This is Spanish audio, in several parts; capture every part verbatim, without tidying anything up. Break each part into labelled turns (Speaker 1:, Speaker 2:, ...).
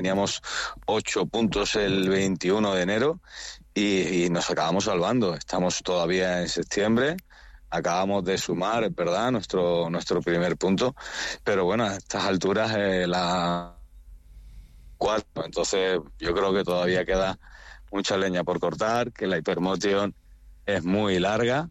Speaker 1: Teníamos ocho puntos el veintiuno de enero y, y nos acabamos salvando. Estamos todavía en septiembre, acabamos de sumar, es verdad, nuestro nuestro primer punto, pero bueno, a estas alturas eh, la cuatro, entonces yo creo que todavía queda mucha leña por cortar, que la Hypermotion es muy larga.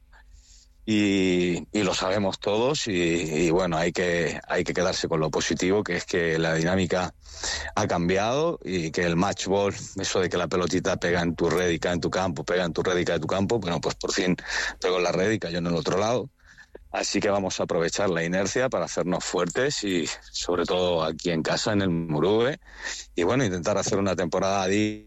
Speaker 1: Y, y lo sabemos todos y, y bueno, hay que hay que quedarse con lo positivo, que es que la dinámica ha cambiado y que el match ball, eso de que la pelotita pega en tu red y cae en tu campo, pega en tu red y cae en tu campo, bueno, pues por fin pegó en la red y cayó en el otro lado. Así que vamos a aprovechar la inercia para hacernos fuertes y sobre todo aquí en casa, en el Muruve, y bueno, intentar hacer una temporada de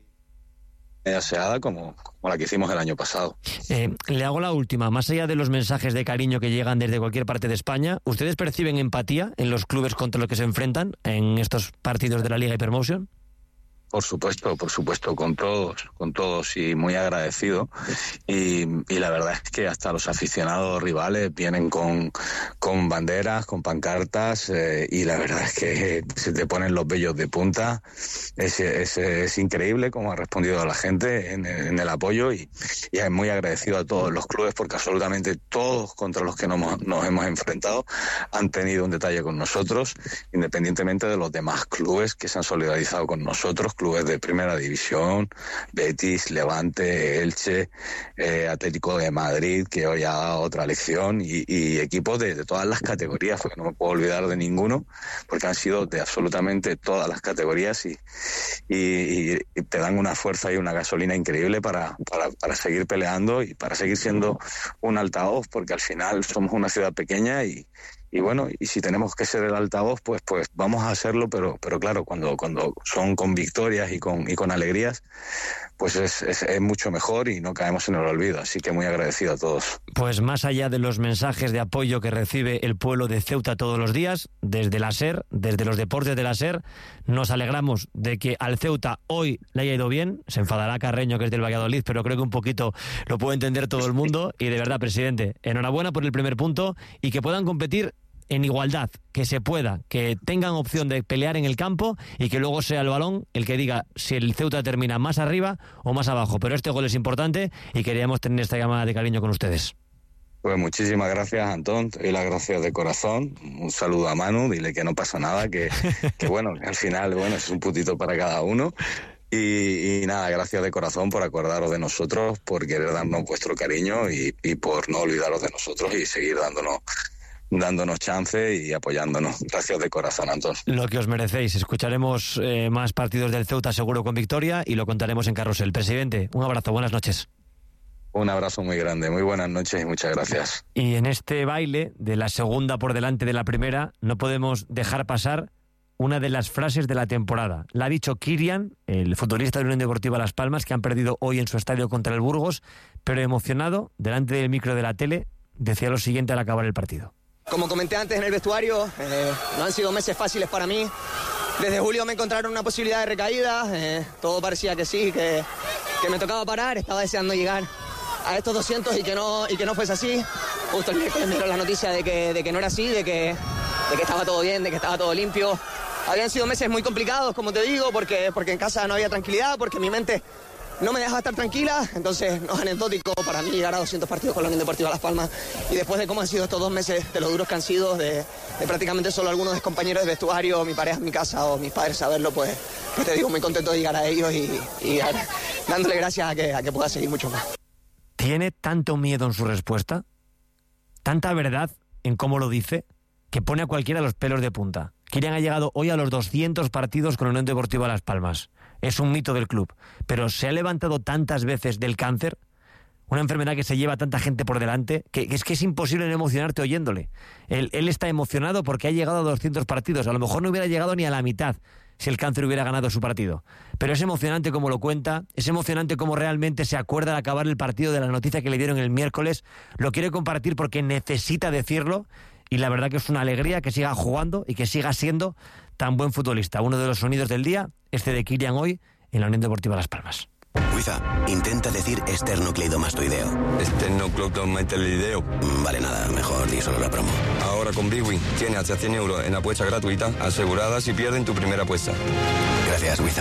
Speaker 1: aseada como, como la que hicimos el año pasado.
Speaker 2: Eh, le hago la última. Más allá de los mensajes de cariño que llegan desde cualquier parte de España, ¿ustedes perciben empatía en los clubes contra los que se enfrentan en estos partidos de la Liga Hypermotion?
Speaker 1: Por supuesto, por supuesto, con todos, con todos y muy agradecido. Y, y la verdad es que hasta los aficionados rivales vienen con, con banderas, con pancartas eh, y la verdad es que se te ponen los vellos de punta. Es, es, es increíble cómo ha respondido la gente en, en el apoyo y, y es muy agradecido a todos los clubes porque absolutamente todos contra los que nos, nos hemos enfrentado han tenido un detalle con nosotros, independientemente de los demás clubes que se han solidarizado con nosotros, clubes de primera división, Betis, Levante, Elche, eh, Atlético de Madrid, que hoy ha dado otra lección, y, y equipos de, de todas las categorías, porque no me puedo olvidar de ninguno, porque han sido de absolutamente todas las categorías y, y, y te dan una fuerza y una gasolina increíble para, para, para seguir peleando y para seguir siendo un altavoz, porque al final somos una ciudad pequeña y Y bueno, y si tenemos que ser el altavoz, pues pues vamos a hacerlo, pero pero claro, cuando cuando son con victorias y con y con alegrías, pues es, es, es mucho mejor y no caemos en el olvido. Así que muy agradecido a todos.
Speaker 2: Pues más allá de los mensajes de apoyo que recibe el pueblo de Ceuta todos los días, desde la SER, desde los deportes de la SER, nos alegramos de que al Ceuta hoy le haya ido bien. Se enfadará Carreño, que es del Valladolid, pero creo que un poquito lo puede entender todo el mundo. Y de verdad, presidente, enhorabuena por el primer punto y que puedan competir en igualdad, que se pueda, que tengan opción de pelear en el campo y que luego sea el balón el que diga si el Ceuta termina más arriba o más abajo. Pero este gol es importante y queríamos tener esta llamada de cariño con ustedes.
Speaker 1: Pues muchísimas gracias, Antón, te doy las gracias de corazón. Un saludo a Manu, dile que no pasa nada, que, que bueno, que al final bueno es un puntito para cada uno. Y, y nada, gracias de corazón por acordaros de nosotros, por querer darnos vuestro cariño y, y por no olvidaros de nosotros y seguir dándonos dándonos chance y apoyándonos. Gracias de corazón, Antón.
Speaker 2: Lo que os merecéis. Escucharemos eh, más partidos del Ceuta seguro con victoria y lo contaremos en Carrusel. Presidente, un abrazo, buenas noches.
Speaker 1: Un abrazo muy grande, muy buenas noches y muchas gracias.
Speaker 2: Y en este baile de la segunda por delante de la primera no podemos dejar pasar una de las frases de la temporada. La ha dicho Kirian, el futbolista de la Unión Deportiva Las Palmas, que han perdido hoy en su estadio contra el Burgos, pero emocionado, delante del micro de la tele, decía lo siguiente al acabar el partido.
Speaker 3: Como comenté antes en el vestuario, eh, no han sido meses fáciles para mí. Desde julio me encontraron una posibilidad de recaída, eh, todo parecía que sí, que, que me tocaba parar, estaba deseando llegar a estos doscientos y que no, y que no fuese así. Justo el miércoles me dieron la noticia de que, de que no era así, de que, de que estaba todo bien, de que estaba todo limpio. Habían sido meses muy complicados, como te digo, porque, porque en casa no había tranquilidad, porque mi mente no me dejaba estar tranquila, entonces no es anecdótico para mí llegar a doscientos partidos con la Unión Deportiva Las Palmas y después de cómo han sido estos dos meses, de lo duros que han sido, de, de prácticamente solo algunos compañeros de vestuario, mi pareja en mi casa o mis padres saberlo, pues, pues te digo, muy contento de llegar a ellos y, y a, dándole gracias a que, a que pueda seguir mucho más.
Speaker 2: ¿Tiene tanto miedo en su respuesta? ¿Tanta verdad en cómo lo dice? Que pone a cualquiera los pelos de punta. Kirian ha llegado hoy a los doscientos partidos con la Unión Deportiva Las Palmas. Es un mito del club, pero se ha levantado tantas veces del cáncer, una enfermedad que se lleva a tanta gente por delante, que, que es que es imposible no emocionarte oyéndole. Él, él está emocionado porque ha llegado a doscientos partidos, a lo mejor no hubiera llegado ni a la mitad si el cáncer hubiera ganado su partido. Pero es emocionante como lo cuenta, es emocionante como realmente se acuerda al acabar el partido de la noticia que le dieron el miércoles, lo quiere compartir porque necesita decirlo, y la verdad que es una alegría que siga jugando y que siga siendo tan buen futbolista. Uno de los sonidos del día, este de Kirian hoy en la Unión Deportiva Las Palmas.
Speaker 4: Wiza, intenta decir esternocleidomastoideo.
Speaker 5: Esternocleidomastoideo.
Speaker 4: Vale, nada, mejor di solo la promo.
Speaker 5: Ahora con Bwin tienes hasta cien euros en apuestas gratuitas aseguradas si pierden tu primera apuesta.
Speaker 4: Gracias, Wiza.